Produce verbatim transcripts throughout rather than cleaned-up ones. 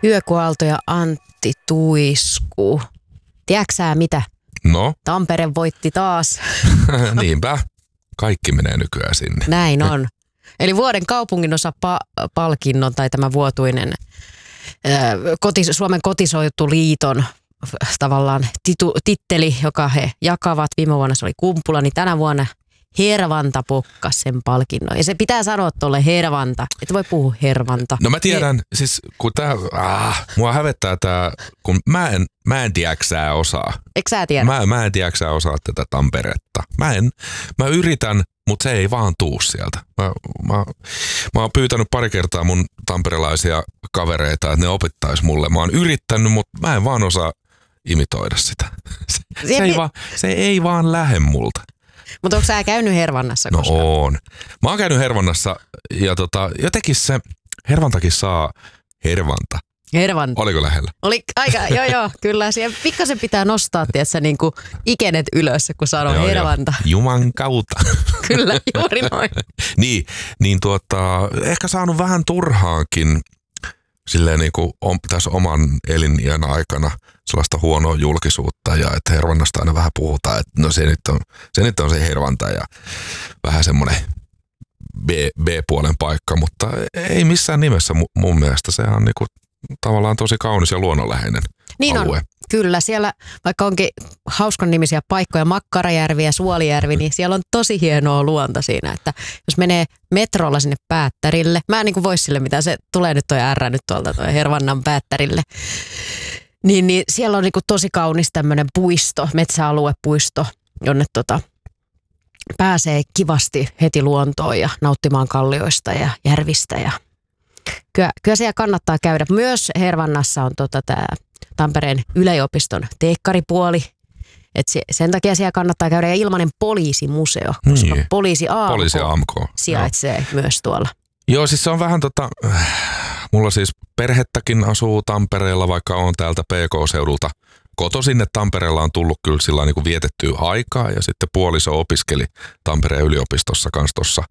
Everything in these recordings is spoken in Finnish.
Yökuaalto ja Antti Tuisku. Tiedätkö sä mitä? No? Tampere voitti taas. Niinpä. Kaikki menee nykyään sinne. Näin on. Eli vuoden kaupunginosa pa- palkinnon tai tämä vuotuinen ää, koti, Suomen kotiseutuliiton tavallaan titu, titteli, joka he jakavat. Viime vuonna se oli Kumpula, niin tänä vuonna Hervanta pokkas sen palkinnon. Ja se pitää sanoa tuolle Hervanta. Et voi puhua Hervanta. No mä tiedän, He- siis kun tää, ah, mua hävettää tää, kun mä en, mä en tiedäksää osaa. Eikö sä tiedä? Mä, mä en tiedäksää osaa tätä Tamperetta. Mä en, mä yritän, mutta se ei vaan tuu sieltä. Mä, mä, mä oon pyytänyt pari kertaa mun tamperelaisia kavereita, että ne opettais mulle. Mä oon yrittänyt, mutta mä en vaan osaa imitoida sitä. Se, se, ei, vaan, se ei vaan lähde multa. Mutta onko sä käynyt Hervannassa No koskaan? oon. Mä oon käynyt Hervannassa ja tota, jotenkin se Hervantakin saa Hervanta. Hervanta. Oliko lähellä? Oli aika, joo joo, kyllä. Siihen pikkasen pitää nostaa, tietsä, niin kuin ikenet ylös, kun sanoo joo, Hervanta. Joo. Juman kautta. Kyllä, juuri noin. niin, niin tuota, ehkä saanut vähän turhaankin silleen niin kuin on, tässä oman eliniän aikana sellaista huonoa julkisuutta ja että Hervannasta aina vähän puhutaan, että no se nyt on se, nyt on se Hervanta ja vähän semmoinen B, B-puolen paikka, mutta ei missään nimessä mun mielestä. Sehän on niin kuin tavallaan tosi kaunis ja luonnonläheinen niin alue. On. Kyllä, siellä vaikka onkin hauskan nimisiä paikkoja, Makkarajärvi ja Suolijärvi, niin siellä on tosi hienoa luonta siinä, että jos menee metrolla sinne Päättärille, mä en niin kuin vois sille mitään, se tulee nyt toi R nyt tuolta toi Hervannan Päättärille, niin, niin siellä on niin kuin tosi kaunis tämmöinen puisto, metsäaluepuisto, jonne tota, pääsee kivasti heti luontoon ja nauttimaan kallioista ja järvistä ja kyllä, kyllä siellä kannattaa käydä. Myös Hervannassa on tota tämä Tampereen yliopiston teekkaripuoli. Et se, sen takia siellä kannattaa käydä ja ilmainen poliisimuseo, koska niin. poliisi A M K, poliisi A M K sijaitsee no. myös tuolla. Joo, siis se on vähän tota, mulla siis perhettäkin asuu Tampereella, vaikka on täältä P K-seudulta kotoisin, että Tampereella on tullut kyllä sillä niin kuin vietettyä aikaa ja sitten puoliso opiskeli Tampereen yliopistossa kanssa tuossa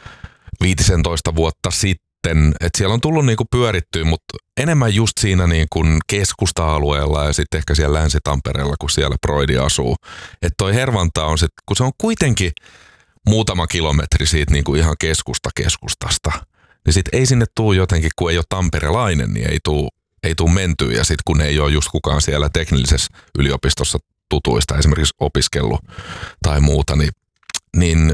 viisitoista vuotta sitten. Että siellä on tullut niinku pyörittyä, mutta enemmän just siinä niinku keskusta-alueella ja sitten ehkä siellä Länsi-Tampereella, kun siellä Broidi asuu. Että toi Hervanta on sit, kun se on kuitenkin muutama kilometri siitä niinku ihan keskusta-keskustasta, niin sit ei sinne tuu jotenkin, kun ei ole tamperelainen, niin ei tuu, ei tuu mentyä. Ja sit kun ei ole just kukaan siellä teknillisessä yliopistossa tutuista esimerkiksi opiskellut tai muuta, niin, niin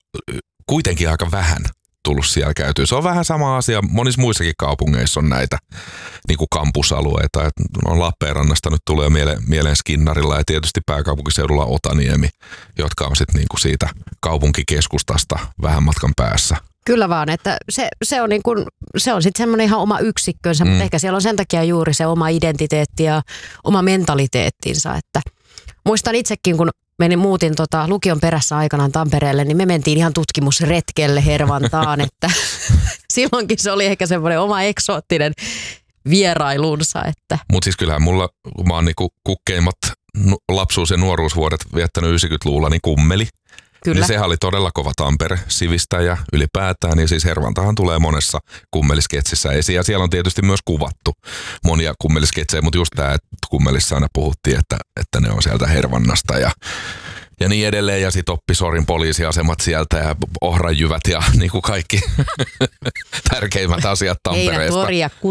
kuitenkin aika vähän tullut siellä käytyä. Se on vähän sama asia. Monissa muissakin kaupungeissa on näitä niin kuin kampusalueita. Et on Lappeenrannasta nyt tulee mieleen, mieleen Skinnarilla ja tietysti pääkaupunkiseudulla Otaniemi, jotka on sitten niin kuin siitä kaupunkikeskustasta vähän matkan päässä. Kyllä vaan, että se, se on, niin kuin, se on sitten semmoinen ihan oma yksikkönsä, mm. mutta ehkä siellä on sen takia juuri se oma identiteetti ja oma mentaliteettinsa. Että muistan itsekin, kun menin muutin tota, lukion perässä aikanaan Tampereelle, niin me mentiin ihan tutkimusretkelle Hervantaan, että silloinkin se oli ehkä semmoinen oma eksoottinen vierailunsa. Että. Mutta siis kyllähän mulla, mä oon niinku kukkeimmat lapsuus- ja nuoruusvuodet viettänyt yhdeksänkymmentäluvulla, niin kummeli. Kyllä. Niin sehän oli todella kova Tampere sivistäjä ylipäätään, niin siis Hervantahan tulee monessa kummelisketsissä esiin. Ja siellä on tietysti myös kuvattu monia kummelisketsejä, mutta just tämä, että kummelissa aina puhuttiin, että, että ne on sieltä Hervannasta ja, ja niin edelleen. Ja sitten Oppisorin poliisiasemat sieltä ja Ohranjyvät ja niin kuin kaikki tärkeimmät asiat Tampereesta. Heinätori ja